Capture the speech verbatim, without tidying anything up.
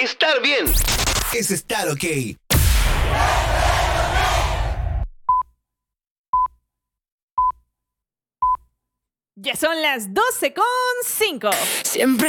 Estar bien es estar ok. Ya son las doce con cinco. Siempre